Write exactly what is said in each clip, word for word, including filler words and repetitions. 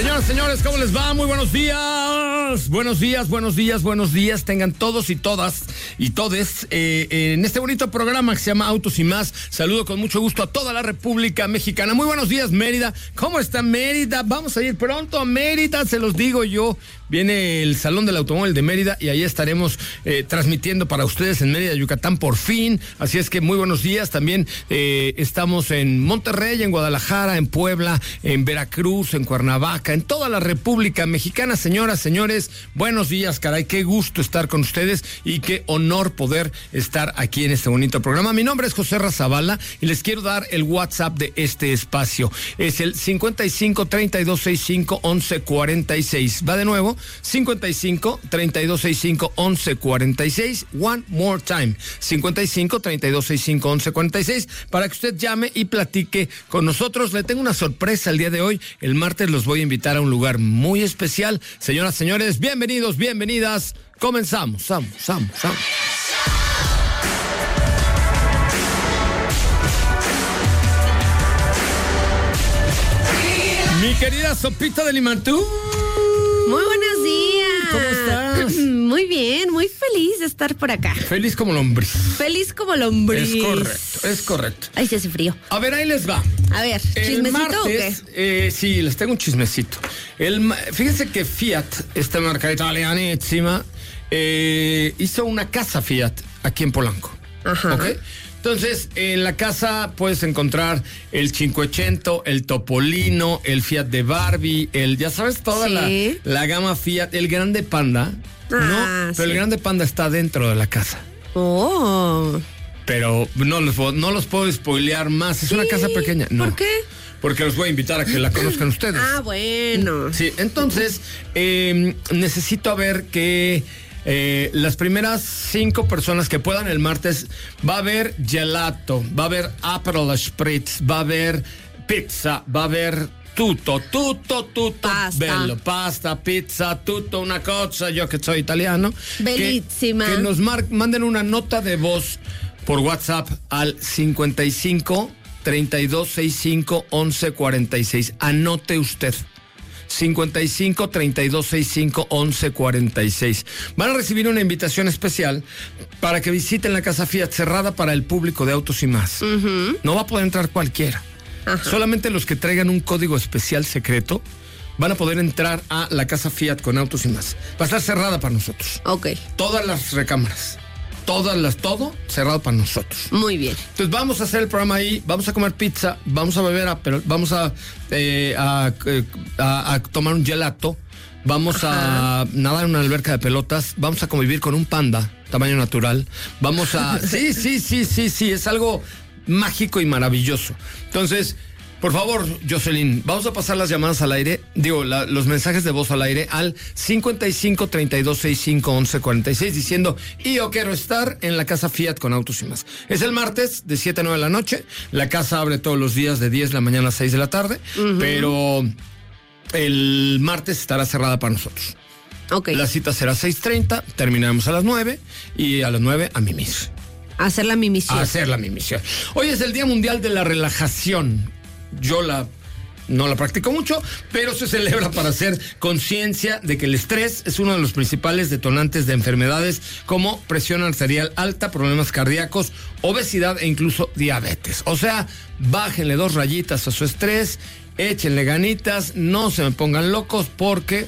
Señoras, señores, ¿cómo les va? Muy buenos días. Buenos días, buenos días, buenos días. Tengan todos y todas y todes eh, eh, en este bonito programa que se llama Autos y Más. Saludo con mucho gusto a toda la República Mexicana. Muy buenos días, Mérida. ¿Cómo está Mérida? Vamos a ir pronto a Mérida, se los digo yo. Viene el Salón del Automóvil de Mérida y ahí estaremos eh, transmitiendo para ustedes en Mérida, Yucatán, por fin. Así es que muy buenos días. También eh, estamos en Monterrey, en Guadalajara, en Puebla, en Veracruz, en Cuernavaca, en toda la República Mexicana. Señoras, señores, buenos días, caray. Qué gusto estar con ustedes y qué honor poder estar aquí en este bonito programa. Mi nombre es José Razabala y les quiero dar el WhatsApp de este espacio. Es el cincuenta y cinco, treinta y dos sesenta y cinco, once cuarenta y seis. Va de nuevo. cincuenta y cinco, treinta y dos sesenta y cinco, once cuarenta y seis. One more time. cincuenta y cinco, treinta y dos sesenta y cinco, once cuarenta y seis. Para que usted llame y platique con nosotros. Le tengo una sorpresa el día de hoy. El martes los voy a invitar a un lugar muy especial. Señoras, señores, bienvenidos, bienvenidas. Comenzamos. Vamos, vamos, vamos. Mi querida Sopita de Limantú. Muy buenos días. ¿Cómo estás? Muy bien, muy feliz de estar por acá. Feliz como lombriz. Feliz como lombriz. Es correcto, es correcto. Ay, se hace frío. A ver, ahí les va. A ver, El ¿chismecito martes, o qué? Eh, sí, les tengo un chismecito. El, fíjense que Fiat, esta marca italianísima, eh, hizo una casa Fiat aquí en Polanco. Ajá. ¿Ok? Entonces, en la casa puedes encontrar el cincuecento, el Topolino, el Fiat de Barbie, el, ya sabes, toda Sí. la, la gama Fiat, el Grande Panda, Ah, ¿no? Pero sí. el Grande Panda está dentro de la casa. Oh. Pero no los, puedo- no los puedo spoilear más, es una Sí. casa pequeña. No. ¿Por qué? Porque los voy a invitar a que la conozcan ustedes. Ah, bueno. Sí, entonces, eh, necesito ver que eh, las primeras cinco personas que puedan el martes, va a haber gelato, va a haber Aperol Spritz, va a haber pizza, va a haber tutto, tutto, tutto, Pasta. bello, pasta, pizza, tutto, una cosa, yo que soy italiano. que- Bellísima. Que, nos mar- manden una nota de voz por WhatsApp al cincuenta y cinco, treinta y dos sesenta y cinco, once cuarenta y seis. Anote usted. cincuenta y cinco, treinta y dos sesenta y cinco, once cuarenta y seis. Van a recibir una invitación especial para que visiten la casa Fiat cerrada para el público de Autos y Más. Ujú. No va a poder entrar cualquiera. Ajá. Solamente los que traigan un código especial secreto van a poder entrar a la casa Fiat con Autos y Más. Va a estar cerrada para nosotros. Ok, Todas las recámaras. Todas las, todo cerrado para nosotros. muy bien. Entonces vamos a hacer el programa ahí, vamos a comer pizza, vamos a beber, a, pero vamos a, eh, a, eh, a- a tomar un gelato, vamos Ajá. a nadar en una alberca de pelotas, vamos a convivir con un panda, tamaño natural, vamos a... sí, sí, sí, sí, sí, es algo mágico y maravilloso. Entonces, por favor, Jocelyn, vamos a pasar las llamadas al aire, digo, la- los mensajes de voz al aire al cincuenta y cinco, treinta y dos sesenta y cinco, once cuarenta y seis diciendo, y yo quiero estar en la casa Fiat con Autos y Más. Es el martes de siete a nueve de la noche, la casa abre todos los días de diez de la mañana a seis de la tarde, pero el martes estará cerrada para nosotros. Ok, La cita será seis treinta, terminaremos a las nueve y a las nueve a mimir. hacerla mi misión. A hacer la mimisión. Hoy es el Día Mundial de la Relajación. Yo la no la practico mucho, pero se celebra para hacer conciencia de que el estrés es uno de los principales detonantes de enfermedades como presión arterial alta, problemas cardíacos, obesidad e incluso diabetes. O sea, bájenle dos rayitas a su estrés, échenle ganitas, no se me pongan locos porque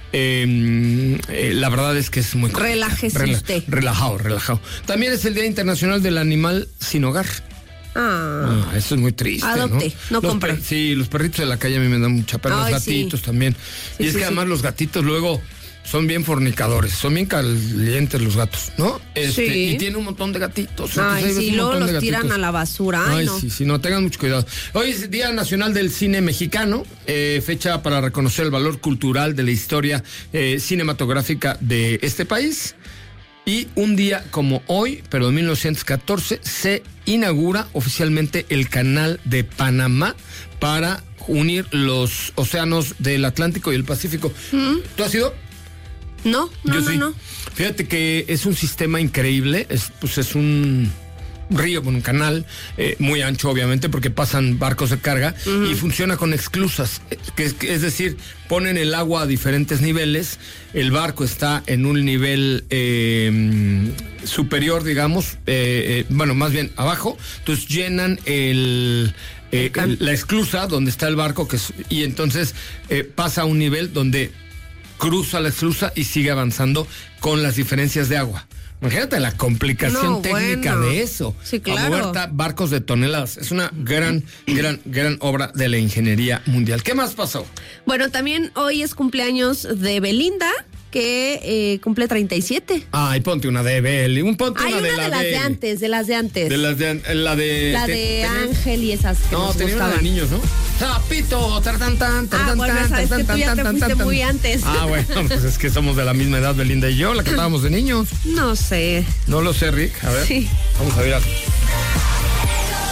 eh, eh, la verdad es que es muy complicado. Relájese usted. Relajado, relajado. También es el Día Internacional del Animal Sin Hogar. Ah, Ah, eso es muy triste, Adopte, no Los compre. per- sí, los perritos de la calle a mí me dan mucha pena, los Ay, gatitos sí. también. Sí, y es sí, que sí. además los gatitos luego son bien fornicadores, son bien calientes los gatos, ¿no? Este, Sí. Y tiene un montón de gatitos. entonces ahí ay, ves sí, un luego montón de los tiran gatitos. a la basura. Ay, Ay, no. sí, sí, no, tengan mucho cuidado. Hoy es Día Nacional del Cine Mexicano, eh, fecha para reconocer el valor cultural de la historia eh, cinematográfica de este país. Y un día como hoy, pero de mil novecientos catorce, se inaugura oficialmente el Canal de Panamá para unir los océanos del Atlántico y el Pacífico. ¿Tú has ido? No, no, Yo no, sí. no. Fíjate que es un sistema increíble, es, pues es un río, con un canal eh, muy ancho, obviamente, porque pasan barcos de carga, uh-huh. y funciona con esclusas, que es, que es decir, ponen el agua a diferentes niveles, el barco está en un nivel eh, superior, digamos, eh, eh, bueno, más bien abajo, entonces llenan el... Eh, el, la esclusa donde está el barco, que es, y entonces eh, pasa a un nivel donde cruza la esclusa y sigue avanzando con las diferencias de agua. Imagínate la complicación no, técnica bueno. de eso. Sí, claro. A mover ta- barcos de toneladas. Es una gran, gran, gran obra de la ingeniería mundial. ¿Qué más pasó? Bueno, también hoy es cumpleaños de Belinda, que eh, cumple treinta y siete. Ay, ponte una de Beli, un ponte Hay una, una de de, la las de, de antes, de las de antes. De las de la de la te, de tenés, Ángel y esas que no, nos tenía una de gustaban. niños, ¿no? Zapito, tan tan tan tan Ah, tan bueno, tan sabes tan que tú ya tan te tan fuiste tan muy tan. antes. Ah, bueno, pues es que somos de la misma edad, Belinda y yo, la cantábamos de niños. No sé. No lo sé, Rick. A ver. Sí. Vamos a ver.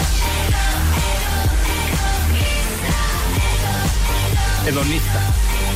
Hedonista.